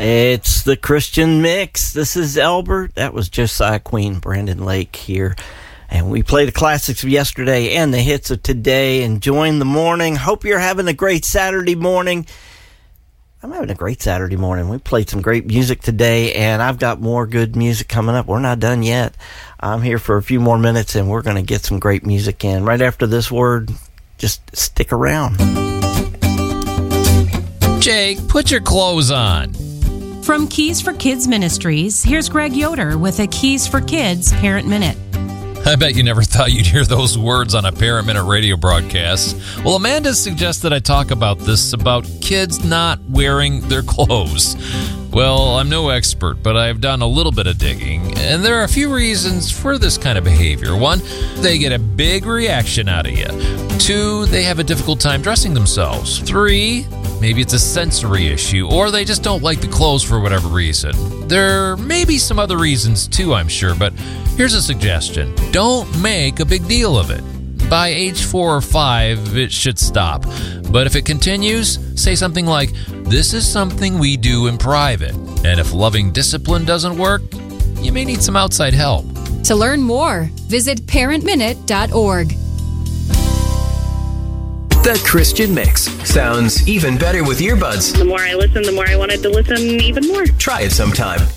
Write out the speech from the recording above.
It's the Christian Mix. This is Albert. That was Josiah Queen, Brandon Lake here. And we play the classics of yesterday and the hits of today. Enjoying the morning. Hope you're having a great Saturday morning. I'm having a great Saturday morning. We played some great music today, and I've got more good music coming up. We're not done yet. I'm here for a few more minutes, and we're going to get some great music in. Right after this word, just stick around. Jake, put your clothes on. From Keys for Kids Ministries, here's Greg Yoder with a Keys for Kids Parent Minute. I bet you never thought you'd hear those words on a Parent Minute radio broadcast. Well, Amanda suggested I talk about kids not wearing their clothes. Well, I'm no expert, but I've done a little bit of digging, and there are a few reasons for this kind of behavior. 1, they get a big reaction out of you. 2, they have a difficult time dressing themselves. 3, maybe it's a sensory issue, or they just don't like the clothes for whatever reason. There may be some other reasons too, I'm sure, but here's a suggestion. Don't make a big deal of it. By age 4 or 5, it should stop. But if it continues, say something like, "This is something we do in private. And if loving discipline doesn't work, you may need some outside help." To learn more, visit parentminute.org. The Christian Mix sounds even better with earbuds. The more I listen, the more I wanted to listen even more. Try it sometime.